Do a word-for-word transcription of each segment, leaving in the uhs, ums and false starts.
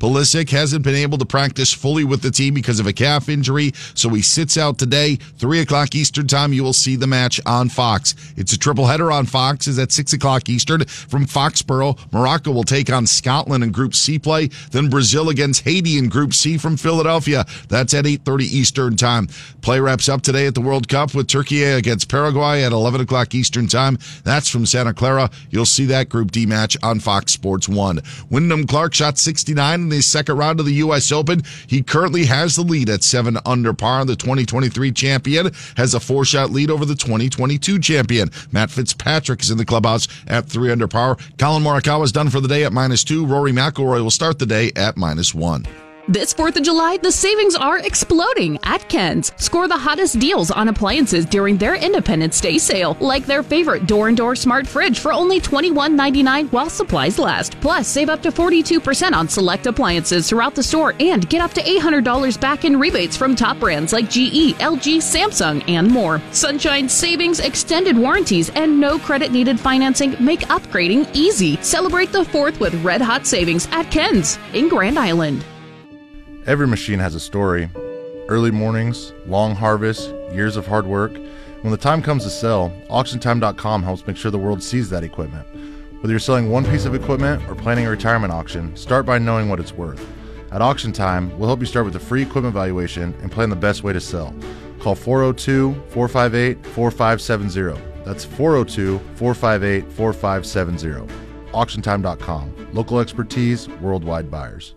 Pulisic hasn't been able to practice fully with the team because of a calf injury, so he sits out today. three o'clock Eastern time, you will see the match on Fox. It's a triple header on Fox. Is at six o'clock Eastern from Foxborough. Morocco will take on Scotland in Group C play. Then Brazil against Haiti in Group C from Philadelphia. That's at eight thirty Eastern time. Play wraps up today at the World Cup with Turkey against Paraguay at eleven o'clock Eastern time. That's from Santa Clara. You'll see that Group D match on Fox Sports one. Wyndham Clark shot sixty-nine in the second round of the U S Open. He currently has the lead at seven under par. The twenty twenty-three champion has a four-shot lead over the twenty twenty-two champion. Matt Fitzpatrick is in the clubhouse at three under par. Colin Morikawa is done for the day at minus two. Rory McIlroy will start the day at minus one. This fourth of July, the savings are exploding at Ken's. Score the hottest deals on appliances during their Independence Day sale, like their favorite door-and-door smart fridge for only twenty-one ninety-nine while supplies last. Plus, save up to forty-two percent on select appliances throughout the store and get up to eight hundred dollars back in rebates from top brands like G E, L G, Samsung, and more. Sunshine savings, extended warranties, and no credit-needed financing make upgrading easy. Celebrate the fourth with red-hot savings at Ken's in Grand Island. Every machine has a story. Early mornings, long harvests, years of hard work. When the time comes to sell, auction time dot com helps make sure the world sees that equipment. Whether you're selling one piece of equipment or planning a retirement auction, start by knowing what it's worth. At Auction Time, we'll help you start with a free equipment valuation and plan the best way to sell. Call four oh two, four five eight, four five seven zero. That's four oh two, four five eight, four five seven zero. auction time dot com. Local expertise, worldwide buyers.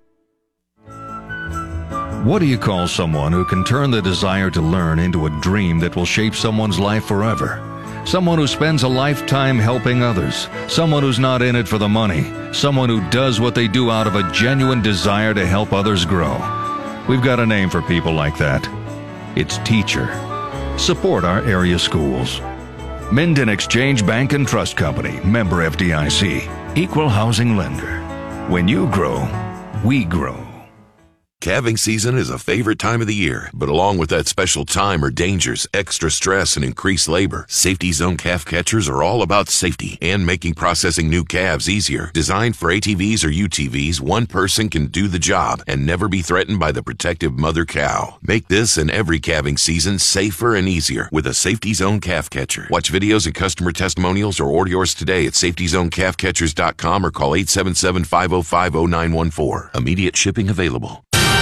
What do you call someone who can turn the desire to learn into a dream that will shape someone's life forever? Someone who spends a lifetime helping others. Someone who's not in it for the money. Someone who does what they do out of a genuine desire to help others grow. We've got a name for people like that. It's teacher. Support our area schools. Minden Exchange Bank and Trust Company, member F D I C, equal housing lender. When you grow, we grow. Calving season is a favorite time of the year, but along with that special time are dangers, extra stress, and increased labor. Safety Zone calf catchers are all about safety and making processing new calves easier. Designed for A T Vs or U T Vs, one person can do the job and never be threatened by the protective mother cow. Make this and every calving season safer and easier with a Safety Zone calf catcher. Watch videos and customer testimonials or order yours today at safety zone calf catchers dot com or call eight seven seven, five oh five, oh nine one four. Immediate shipping available.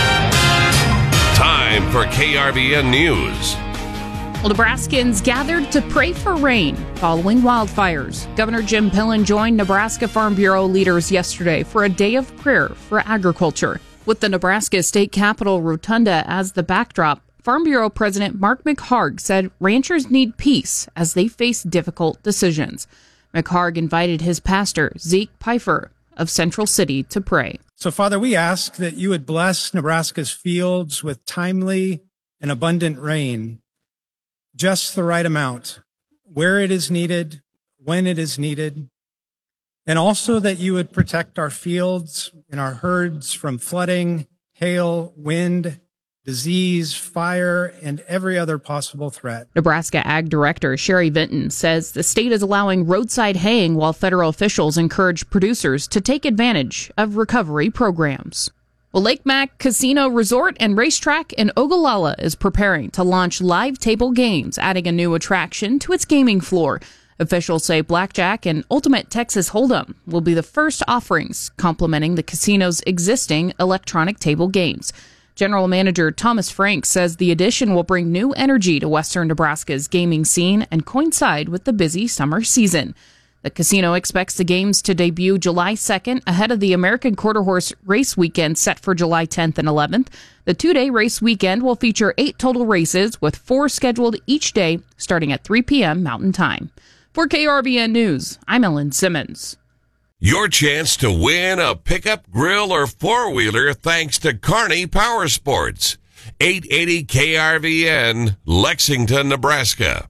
Time for K R V N News. Well, Nebraskans gathered to pray for rain following wildfires. Governor Jim Pillen joined Nebraska Farm Bureau leaders yesterday for a day of prayer for agriculture. With the Nebraska State Capitol Rotunda as the backdrop, Farm Bureau President Mark McHarg said ranchers need peace as they face difficult decisions. McHarg invited his pastor, Zeke Pfeiffer, of Central City to pray. So, Father, we ask that you would bless Nebraska's fields with timely and abundant rain, just the right amount, where it is needed, when it is needed, and also that you would protect our fields and our herds from flooding, hail, wind, disease, fire, and every other possible threat. Nebraska Ag Director Sherry Vinton says the state is allowing roadside haying while federal officials encourage producers to take advantage of recovery programs. Well, Lake Mac Casino Resort and Racetrack in Ogallala is preparing to launch live table games, adding a new attraction to its gaming floor. Officials say Blackjack and Ultimate Texas Hold'em will be the first offerings, complementing the casino's existing electronic table games. General Manager Thomas Frank says the addition will bring new energy to western Nebraska's gaming scene and coincide with the busy summer season. The casino expects the games to debut July second ahead of the American Quarter Horse Race Weekend set for July tenth and eleventh. The two-day race weekend will feature eight total races, with four scheduled each day starting at three p.m. Mountain Time. For K R V N News, I'm Ellen Simmons. Your chance to win a pickup, grill, or four-wheeler thanks to Kearney Power Sports. eight eighty K R V N, Lexington, Nebraska.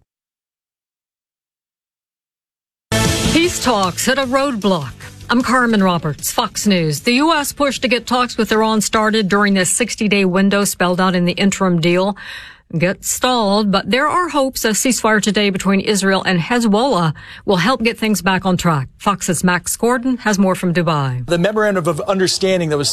Peace talks hit a roadblock. I'm Carmen Roberts, Fox News. The U S push to get talks with Iran started during this sixty-day window spelled out in the interim deal gets stalled, but there are hopes a ceasefire today between Israel and Hezbollah will help get things back on track. Fox's Max Gordon has more from Dubai. The memorandum of understanding that was